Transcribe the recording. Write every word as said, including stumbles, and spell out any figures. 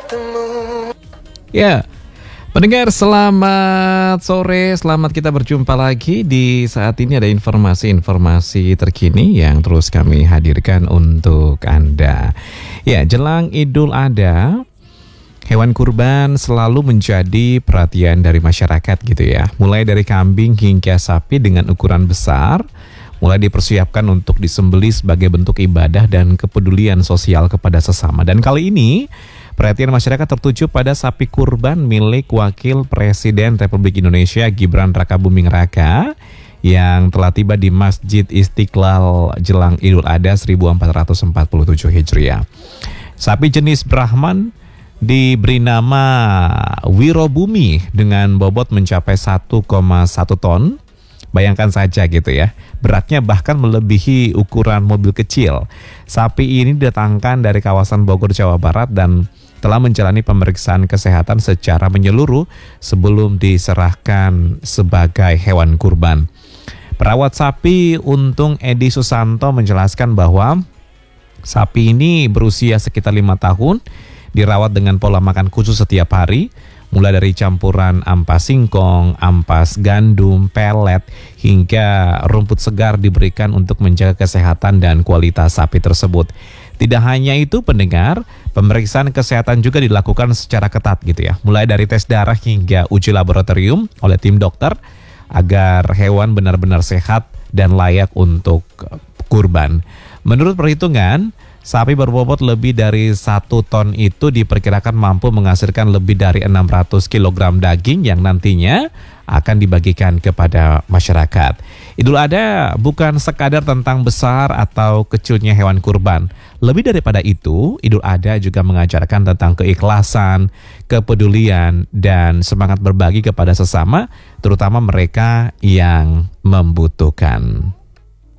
Ya, pendengar selamat sore, selamat kita berjumpa lagi. Di saat ini ada informasi-informasi terkini yang terus kami hadirkan untuk Anda. Ya, jelang Idul Adha, hewan kurban selalu menjadi perhatian dari masyarakat gitu ya. Mulai dari kambing hingga sapi dengan ukuran besar, mulai dipersiapkan untuk disembelih sebagai bentuk ibadah dan kepedulian sosial kepada sesama. Dan kali ini perhatian masyarakat tertuju pada sapi kurban milik Wakil Presiden Republik Indonesia Gibran Rakabuming Raka yang telah tiba di Masjid Istiqlal jelang Idul Adha seribu empat ratus empat puluh tujuh Hijriah. Sapi jenis Brahman diberi nama Wirobumi dengan bobot mencapai satu koma satu ton. Bayangkan saja gitu ya, beratnya bahkan melebihi ukuran mobil kecil. Sapi ini didatangkan dari kawasan Bogor, Jawa Barat dan telah menjalani pemeriksaan kesehatan secara menyeluruh sebelum diserahkan sebagai hewan kurban. Perawat sapi Untung Edi Susanto menjelaskan bahwa sapi ini berusia sekitar lima tahun, dirawat dengan pola makan khusus setiap hari, mulai dari campuran ampas singkong, ampas gandum, pelet, hingga rumput segar diberikan untuk menjaga kesehatan dan kualitas sapi tersebut. Tidak hanya itu pendengar, pemeriksaan kesehatan juga dilakukan secara ketat gitu ya. Mulai dari tes darah hingga uji laboratorium oleh tim dokter agar hewan benar-benar sehat dan layak untuk kurban. Menurut perhitungan, sapi berbobot lebih dari satu ton itu diperkirakan mampu menghasilkan lebih dari enam ratus kilogram daging yang nantinya akan dibagikan kepada masyarakat. Idul Adha bukan sekadar tentang besar atau kecilnya hewan kurban. Lebih daripada itu, Idul Adha juga mengajarkan tentang keikhlasan, kepedulian, dan semangat berbagi kepada sesama, terutama mereka yang membutuhkan.